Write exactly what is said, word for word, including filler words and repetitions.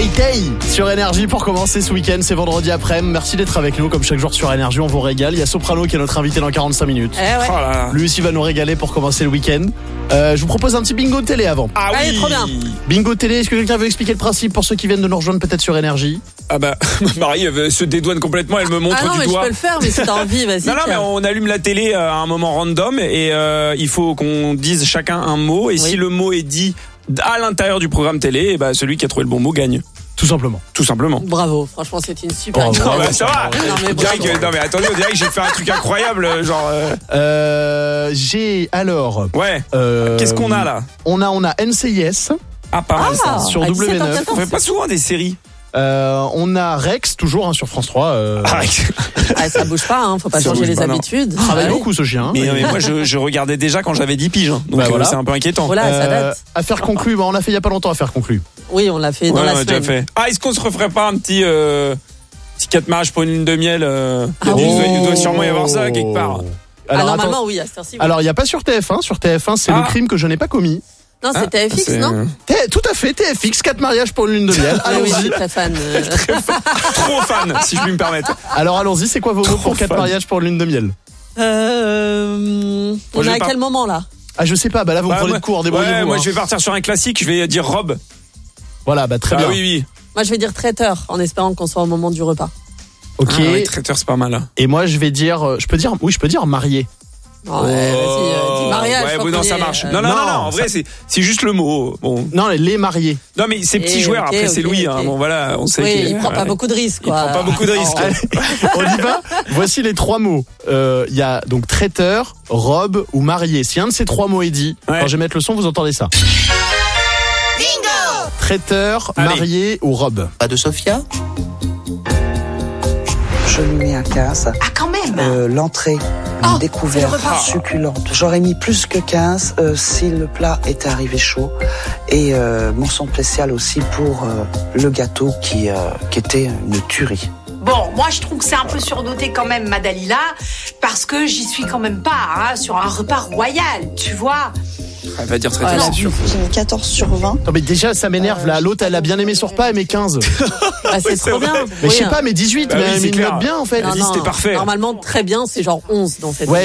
Tay Tay sur Énergie pour commencer ce week-end, c'est vendredi après-midi. Merci d'être avec nous, comme chaque jour sur Énergie, on vous régale. Il y a Soprano qui est notre invité dans quarante-cinq minutes. Eh ouais. Oh là là. Lui aussi va nous régaler pour commencer le week-end. Euh, je vous propose un petit bingo de télé avant. Ah Allez, oui. trop bien. Bingo de télé, est-ce que quelqu'un veut expliquer le principe pour ceux qui viennent de nous rejoindre peut-être sur Énergie? Ah bah Marie elle veut- se dédouane complètement, elle me montre Ah non, du mais je doigt. peux le faire, mais si t'as envie, vas-y. Non, non, mais tiens. on allume la télé à un moment random et euh, il faut qu'on dise chacun un mot. Et Oui. si le mot est dit à l'intérieur du programme télé, et bah celui qui a trouvé le bon mot gagne. Tout simplement. Tout simplement. Bravo, franchement, c'est une super Oh, idée. Non, bah, ça va. Non, mais On dirait bravo. que- non mais attendez, on dirait que j'ai fait un truc incroyable, genre. euh, Euh, j'ai alors. Ouais. euh, Qu'est-ce qu'on a là? On a, on a N C I S. Ah, pas mal ça. Ah, sur à W neuf. dix-sept heures quatorze. On fait pas souvent des séries. Euh, on a Rex, toujours hein, sur France trois. Euh, Ah, Ah, ça bouge pas, hein, faut pas Ça changer bouge les pas, non. habitudes. travaille Ah oui. beaucoup ce chien. mais, non, mais moi je, je regardais déjà quand j'avais dix piges, hein. donc Bah, euh, voilà. c'est un peu inquiétant. Voilà, ça Euh, date. affaire conclue, bah, on l'a fait il y a pas longtemps, affaire conclue. Oui, on l'a fait Ouais, dans la on a déjà semaine. fait. Ah, est-ce qu'on se referait pas un petit euh, petit quatre mariages pour une lune de miel euh, Ah il, doit, oui. il doit sûrement y avoir ça quelque part. Ah, Alors, normalement, attends. oui, à cette heure-ci. oui. Alors, il n'y a pas sur T F un. Sur T F un, c'est Ah. le crime que je n'ai pas commis. Non, Ah, c'était F X, c'est- non? T- Tout à fait, T F X, quatre mariages pour une lune de miel. Ah oui, je Allons-y. suis très fan. euh. Trop fan, si je puis me permettre. Alors, allons-y, c'est quoi vos mots Trop pour quatre fan. mariages pour une lune de miel? Euh, on je est vais à pas- quel moment là? Ah, je sais pas, bah là, vous me Bah, prenez moi- de court, ouais, débrouillez-vous. moi hein. je vais partir sur un classique, je vais dire robe. Voilà, bah très Ah bien. oui, oui. Moi, je vais dire traiteur, en espérant qu'on soit au moment du repas. Ok. Ah, oui, traiteur, c'est pas mal. hein. Et moi, je vais dire, euh, je peux dire, oui, je peux dire marié. Oh, ouais, vas-y, euh, dis mariage. Ouais, je crois bon, non, qu'on ça est, marche. euh, Non, non, non, non, non, en vrai, ça- c'est, c'est juste le mot. Bon. Non, les mariés. Non, mais c'est petits Eh, joueurs, ok, après, c'est ok, Louis. ok. Hein. Bon, voilà, on sait Oui, qu'il il prend pas beaucoup de risques, Il quoi. prend pas beaucoup de risques. Oh. Allez, on y va. Voici les trois mots. Euh, Il y a donc traiteur, robe ou marié. Si un de ces trois mots est dit, Ouais. quand je vais mettre le son, vous entendez ça. Bingo. Traiteur, Allez. marié ou robe. Pas de Sophia? Je lui mets un quinze. Ah, quand même. Euh, L'entrée, une Oh, c'est découverte le repas. succulente. J'aurais mis plus que quinze euh, si le plat était arrivé chaud. Et euh, mention spéciale aussi pour euh, le gâteau qui, euh, qui était une tuerie. Bon, moi je trouve que c'est un peu surdoté quand même, ma Dalila, parce que j'y suis quand même pas hein, sur un repas royal, tu vois. Elle va dire traiteur, Voilà. c'est sûr. J'ai mis quatorze sur vingt. Non mais déjà ça m'énerve là, l'autre elle a bien aimé son repas, elle met quinze. Ah, c'est Oui, c'est trop vrai. bien. Mais je Oui, sais hein. pas, mais dix-huit, Bah mais oui, elle c'est met une clair. note bien en fait. Non, dit, non, c'était parfait. Normalement, très bien, c'est genre onze dans cette. Ouais,